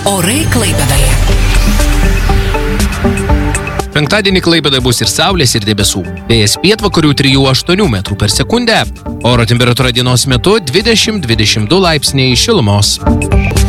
Orai Klaipėdoje. Penktadienį Klaipėdoje bus ir saulės, ir debesų. Vėjas pietvakarių 3–8 metrų per sekundę. Oro temperatūra dienos metu 20–22 laipsniai šilumos.